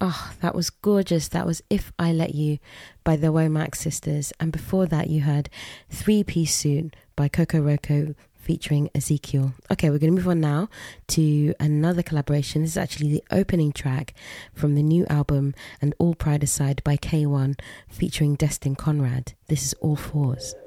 Oh, that was gorgeous. That was If I Let You by the Womack Sisters. And before that, you heard Three Piece Suit by Coco Roco featuring Ezekiel. Okay, we're going to move on now to another collaboration. This is actually the opening track from the new album And All Pride Aside by K1 featuring Destin Conrad. This is All Fours.